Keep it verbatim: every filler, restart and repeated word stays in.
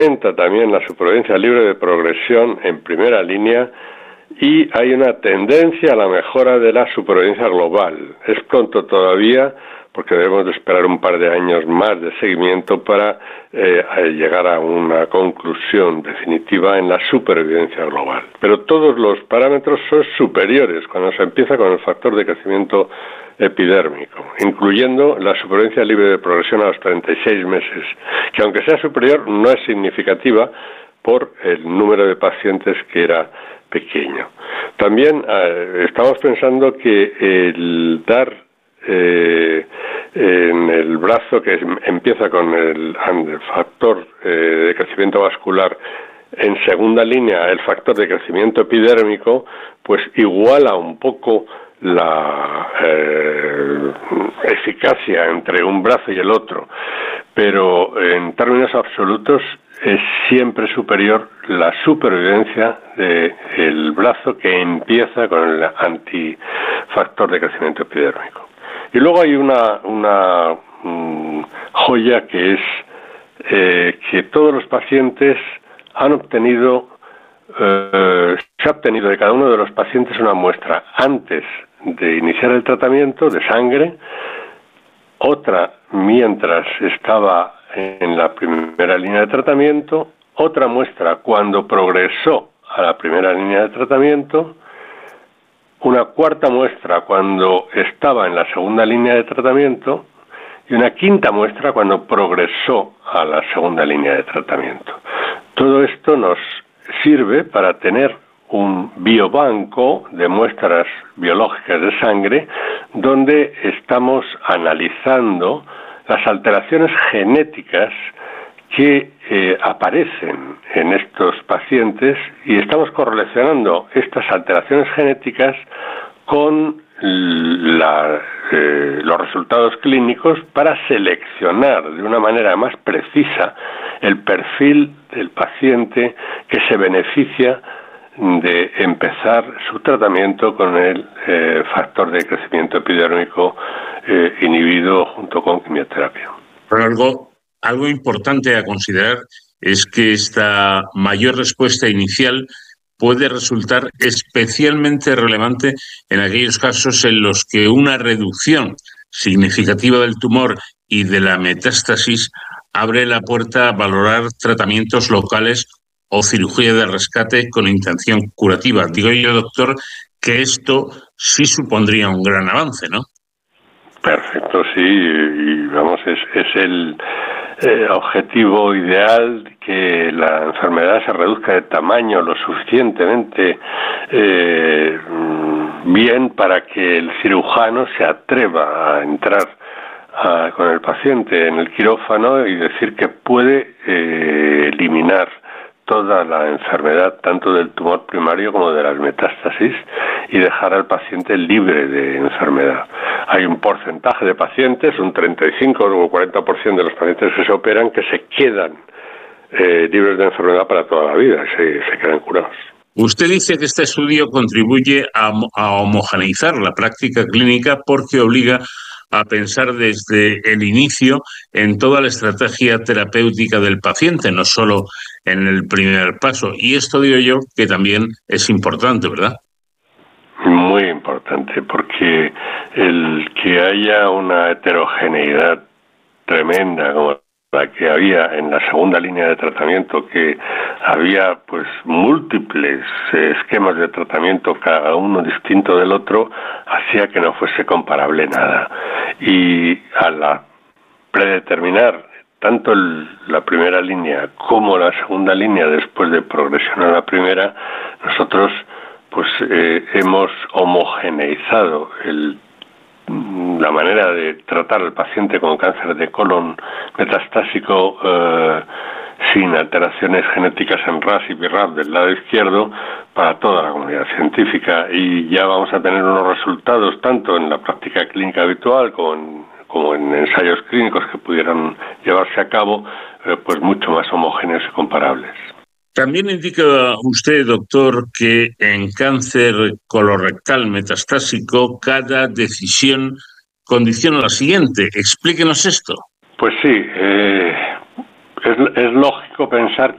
aumenta también la supervivencia libre de progresión en primera línea y hay una tendencia a la mejora de la supervivencia global. Es pronto todavía, porque debemos de esperar un par de años más de seguimiento para eh, llegar a una conclusión definitiva en la supervivencia global. Pero todos los parámetros son superiores cuando se empieza con el factor de crecimiento epidérmico, incluyendo la supervivencia libre de progresión a los treinta y seis meses, que aunque sea superior no es significativa por el número de pacientes que era pequeño. También eh, estamos pensando que el dar eh, en el brazo que empieza con el, el factor eh, de crecimiento vascular en segunda línea, el factor de crecimiento epidérmico, pues iguala un poco la eh, eficacia entre un brazo y el otro, pero en términos absolutos es siempre superior la supervivencia del brazo que empieza con el antifactor de crecimiento epidérmico. Y luego hay una, una um, joya que es eh, que todos los pacientes han obtenido, eh, se ha obtenido de cada uno de los pacientes una muestra antes de iniciar el tratamiento de sangre, otra mientras estaba en la primera línea de tratamiento, otra muestra cuando progresó a la primera línea de tratamiento, una cuarta muestra cuando estaba en la segunda línea de tratamiento y una quinta muestra cuando progresó a la segunda línea de tratamiento. Todo esto nos sirve para tener un biobanco de muestras biológicas de sangre donde estamos analizando las alteraciones genéticas que eh, aparecen en estos pacientes y estamos correlacionando estas alteraciones genéticas con la, eh, los resultados clínicos para seleccionar de una manera más precisa el perfil del paciente que se beneficia de empezar su tratamiento con el eh, factor de crecimiento epidérmico eh, inhibido junto con quimioterapia. Pero algo, algo importante a considerar es que esta mayor respuesta inicial puede resultar especialmente relevante en aquellos casos en los que una reducción significativa del tumor y de la metástasis abre la puerta a valorar tratamientos locales o cirugía de rescate con intención curativa. Digo yo, doctor, que esto sí supondría un gran avance, ¿no? Perfecto, sí, y vamos, es, es el eh, objetivo ideal, que la enfermedad se reduzca de tamaño lo suficientemente eh, bien para que el cirujano se atreva a entrar a, con el paciente en el quirófano y decir que puede eh, eliminar toda la enfermedad, tanto del tumor primario como de las metástasis, y dejar al paciente libre de enfermedad. Hay un porcentaje de pacientes, un treinta y cinco o cuarenta por ciento de los pacientes que se operan, que se quedan eh, libres de enfermedad para toda la vida, se, se quedan curados. Usted dice que este estudio contribuye a, a homogeneizar la práctica clínica porque obliga a pensar desde el inicio en toda la estrategia terapéutica del paciente, no solo en el primer paso. Y esto digo yo que también es importante, ¿verdad? Muy importante, porque el que haya una heterogeneidad tremenda como la que había en la segunda línea de tratamiento, que había pues múltiples eh, esquemas de tratamiento, cada uno distinto del otro, hacía que no fuese comparable nada. Y a la predeterminar tanto el, la primera línea como la segunda línea después de progresión a la primera, nosotros pues eh, hemos homogeneizado el la manera de tratar al paciente con cáncer de colon metastásico eh, sin alteraciones genéticas en R A S y B R A F del lado izquierdo para toda la comunidad científica, y ya vamos a tener unos resultados tanto en la práctica clínica habitual como en, como en ensayos clínicos que pudieran llevarse a cabo eh, pues mucho más homogéneos y comparables. También indica usted, doctor, que en cáncer colorectal metastásico cada decisión condiciona la siguiente. Explíquenos esto. Pues sí, eh, es, es lógico pensar